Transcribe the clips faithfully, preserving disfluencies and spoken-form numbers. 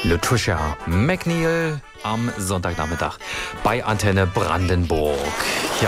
Latricia McNeil am Sonntagnachmittag bei Antenne Brandenburg. Ja,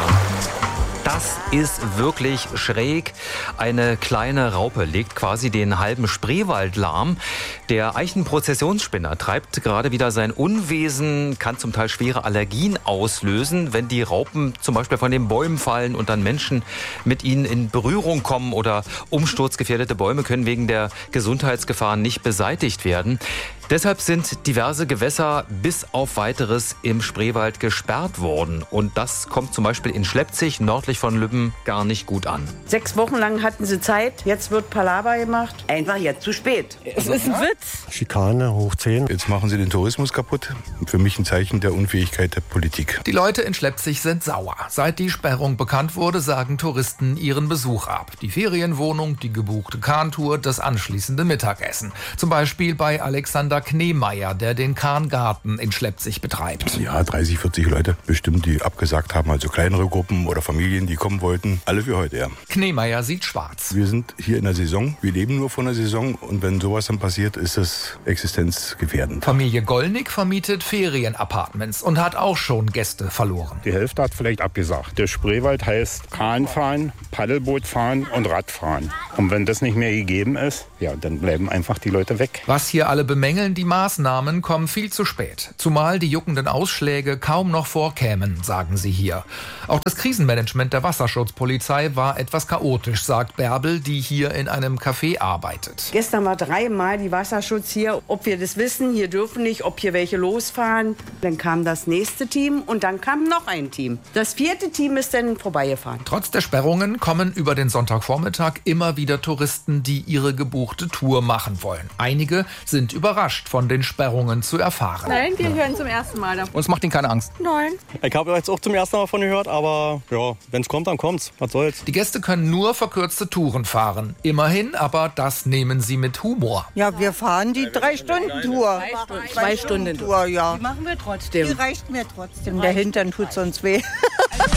das ist wirklich schräg. Eine kleine Raupe legt quasi den halben Spreewald lahm. Der Eichenprozessionsspinner treibt gerade wieder sein Unwesen, kann zum Teil schwere Allergien auslösen, wenn die Raupen zum Beispiel von den Bäumen fallen und dann Menschen mit ihnen in Berührung kommen oder umsturzgefährdete Bäume können wegen der Gesundheitsgefahren nicht beseitigt werden. Deshalb sind diverse Gewässer bis auf Weiteres im Spreewald gesperrt worden. Und das kommt zum Beispiel in Schleppzig, nördlich von Lübben, gar nicht gut an. Sechs Wochen lang hatten sie Zeit, jetzt wird Palaver gemacht. Einfach jetzt zu spät. Es ist ein Witz. Schikane hoch zehn. Jetzt machen sie den Tourismus kaputt. Für mich ein Zeichen der Unfähigkeit der Politik. Die Leute in Schleppzig sind sauer. Seit die Sperrung bekannt wurde, sagen Touristen ihren Besuch ab. Die Ferienwohnung, die gebuchte Kahntour, das anschließende Mittagessen. Zum Beispiel bei Alexander Kneemeyer, der den Kahngarten in Schleppzig betreibt. Ja, dreißig, vierzig Leute bestimmt, die abgesagt haben. Also kleinere Gruppen oder Familien, die kommen wollten. Alle für heute, ja. Kneemeyer sieht schwarz. Wir sind hier in der Saison. Wir leben nur von der Saison. Und wenn sowas dann passiert, ist das existenzgefährdend. Familie Gollnick vermietet Ferienapartments und hat auch schon Gäste verloren. Die Hälfte hat vielleicht abgesagt. Der Spreewald heißt Kahnfahren, Paddelbootfahren und Radfahren. Und wenn das nicht mehr gegeben ist, ja, dann bleiben einfach die Leute weg. Was hier alle bemängeln, die Maßnahmen kommen viel zu spät. Zumal die juckenden Ausschläge kaum noch vorkämen, sagen sie hier. Auch das Krisenmanagement der Wasserschutzpolizei war etwas chaotisch, sagt Bärbel, die hier in einem Café arbeitet. Gestern war dreimal die Wasserschutz hier, ob wir das wissen, hier dürfen nicht, ob hier welche losfahren. Dann kam das nächste Team und dann kam noch ein Team. Das vierte Team ist dann vorbeigefahren. Trotz der Sperrungen kommen über den Sonntagvormittag immer wieder Touristen, die ihre gebuchte Tour machen wollen. Einige sind überrascht von den Sperrungen zu erfahren. Nein, wir hören zum ersten Mal davon. Uns macht Ihnen keine Angst? Nein. Ich habe jetzt auch zum ersten Mal davon gehört, aber ja, wenn es kommt, dann kommt's. Was soll's? Die Gäste können nur verkürzte Touren fahren. Immerhin, aber das nehmen sie mit Humor. Ja, wir fahren die Drei-Stunden-Tour. Zwei Stunden Tour, ja. Die machen wir trotzdem. Die reicht mir trotzdem. Der Hintern tut sonst weh.